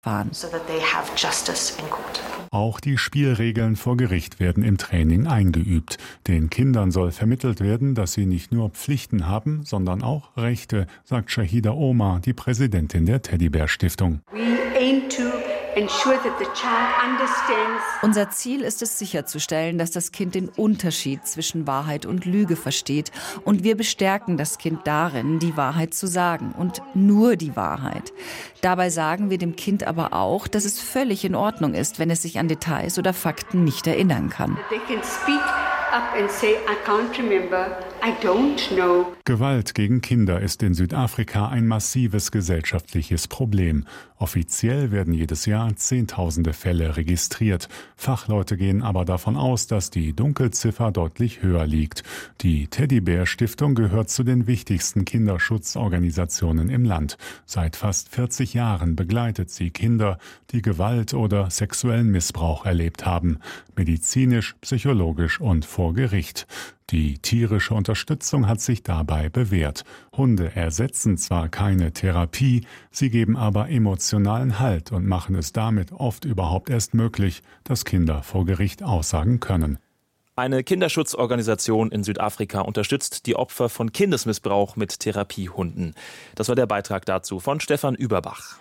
Auch die Spielregeln vor Gericht werden im Training eingeübt. Den Kindern soll vermittelt werden, dass sie nicht nur Pflichten haben, sondern auch Rechte, sagt Shahida Omar, die Präsidentin der Teddybär-Stiftung. Unser Ziel ist es, sicherzustellen, dass das Kind den Unterschied zwischen Wahrheit und Lüge versteht. Und wir bestärken das Kind darin, die Wahrheit zu sagen und nur die Wahrheit. Dabei sagen wir dem Kind aber auch, dass es völlig in Ordnung ist, wenn es sich an Details oder Fakten nicht erinnern kann. Gewalt gegen Kinder ist in Südafrika ein massives gesellschaftliches Problem. Offiziell werden jedes Jahr Zehntausende Fälle registriert. Fachleute gehen aber davon aus, dass die Dunkelziffer deutlich höher liegt. Die Teddybär-Stiftung gehört zu den wichtigsten Kinderschutzorganisationen im Land. Seit fast 40 Jahren begleitet sie Kinder, die Gewalt oder sexuellen Missbrauch erlebt haben. Medizinisch, psychologisch und vor Gericht. Die tierische Unterstützung hat sich dabei bewährt. Hunde ersetzen zwar keine Therapie, sie geben aber emotionalen Halt und machen es damit oft überhaupt erst möglich, dass Kinder vor Gericht aussagen können. Eine Kinderschutzorganisation in Südafrika unterstützt die Opfer von Kindesmissbrauch mit Therapiehunden. Das war der Beitrag dazu von Stefan Überbach.